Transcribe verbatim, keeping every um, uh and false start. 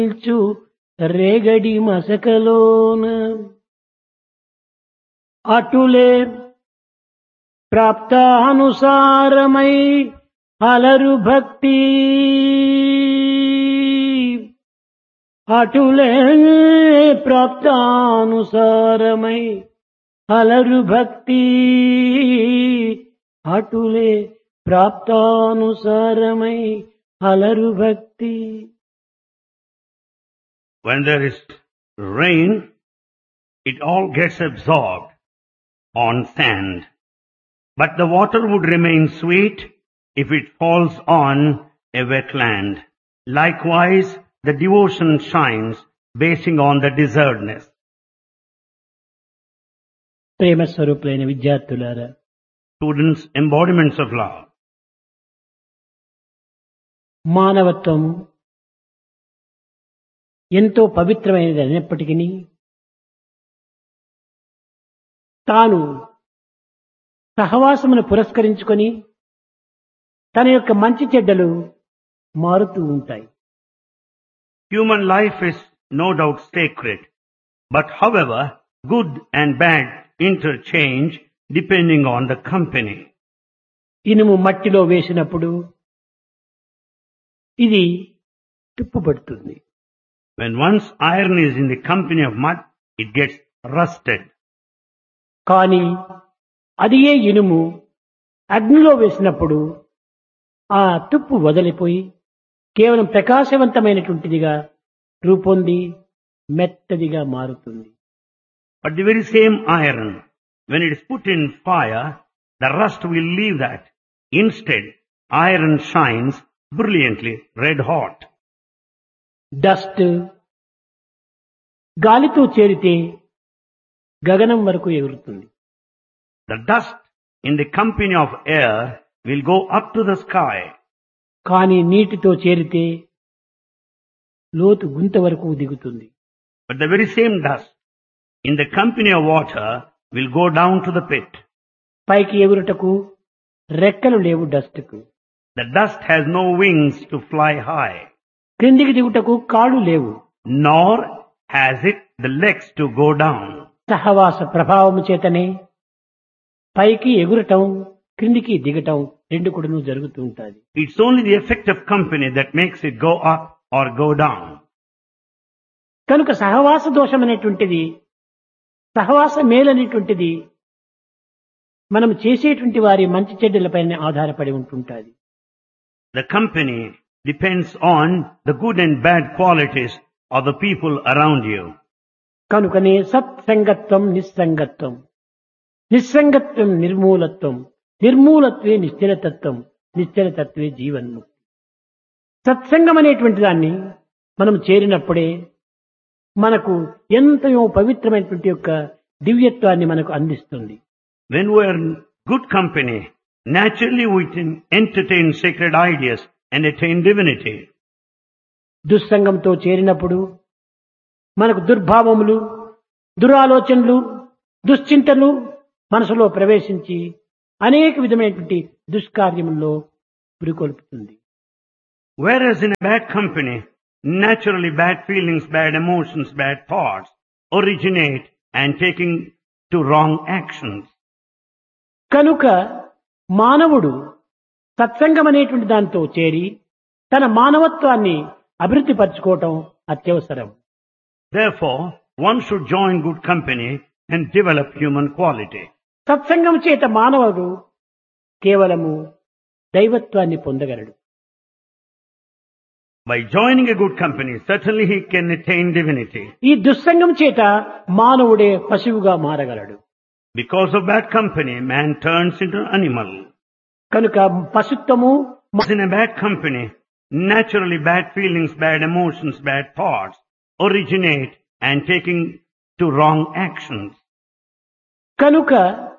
నిల్చు రేగడి మసకలోన అటులే ప్రాప్తానుసారమై అలరు భక్తి అటులే ప్రాప్తానుసారమై అలరు భక్తి అటులే ప్రాప్తానుసారమై అలరు భక్తి. When there is rain, it all gets absorbed on sand. But the water would remain sweet if it falls on a wetland. Likewise, the devotion shines basing on the desertness. ప్రేమ స్వరూపులైన విద్యార్థులారా, Students, embodiments of love. మానవత్వం ఎంతో పవిత్రమైనది అయినప్పటికీ తాను సహవాసమును పురస్కరించుకొని తన యొక్క మంచి చెడ్డలు మారుతూ ఉంటాయి. Human life is no doubt sacred, but however, good and bad interchange depending on the company. ఇనుము మట్టిలో వేసినప్పుడు ఇది తుప్పుపడుతుంది. When once iron is in the company of mud, it gets rusted. కానీ అదియే ఇనుము అగ్నిలో వేసినప్పుడు ఆ తుప్పు వదిలిపోయి కేవలం ప్రకాశవంతమైనటువంటిదిగా రూపొంది మెత్తదిగా మారుతుంది. But the very same iron, when it is put in fire, the rust will leave that. Instead, iron shines brilliantly red hot. Dust గాలితో చేరితే గగనం వరకు ఎగురుతుంది. The dust in the company of air will go up to the sky. కానీ నీటితో చేరితే లోతు గుంత వరకు దిగుతుంది. But the very same dust in the company of water will go down to the pit. పైకి ఎగురుటకు రెక్కలు లేవు డస్ట్కు. The dust has no wings to fly high. క్రిందికి దిగుటకు కాళ్ళు లేవు. Nor has it the legs to go down. సహవాస ప్రభావము చేతనే పైకి ఎగురటం క్రిందికి దిగటం రెండు కూడాను జరుగుతూ ఉంటుంది. It's only the effect of company that makes it go up or go down. కనుక సహవాస దోషం అనేటువంటిది, సహవాస మేలు అనేటువంటిది మనం చేసేటువంటి వారి మంచి చెడ్డలపైన ఆధారపడి ఉంటుంటుంది. The company depends on the good and bad qualities of the people around you. కనుకనే సత్సంగత్వం నిస్సంగత్వం, నిస్సంగత్వం నిర్మూలత్వం, నిర్మూలత్వే నిశ్చలతత్వం, నిశ్చలతత్వే జీవన్ముక్తి. సత్సంగం అనేటువంటి దాన్ని మనం చేరినప్పుడే మనకు ఎంతయో పవిత్రమైనటువంటి యొక్క దివ్యత్వాన్ని మనకు అందిస్తుంది. When we are in good company, naturally we can entertain sacred ideas and attain divinity. దుస్సంగంతో చేరినప్పుడు మనకు దుర్భావములు, దురాలోచనలు, దుశ్చింతలు మనసులో ప్రవేశించి అనేక విధమైనటువంటి దుష్కార్యముల్లో పురికొల్పుతుంది. Whereas in a bad company, naturally bad feelings, bad emotions, bad thoughts originate and taking to wrong actions. కనుక మానవుడు సత్సంగం అనేటువంటి దాంతో చేరి తన మానవత్వాన్ని అభివృద్ధి పరచుకోవటం అత్యవసరం. Therefore, one should join good company and develop human quality. సత్సంగం చేత మానవుడు కేవలము దైవత్వాన్ని పొందగలడు. By joining a good company, certainly he can attain divinity. ఈ దుస్సంగం చేత మానవుడే పశువుగా మారగలడు. Because of bad company, man turns into an animal. కనుక పశుత్వము In a bad company, naturally bad feelings, bad emotions, bad thoughts originate and taking to wrong actions. కనుక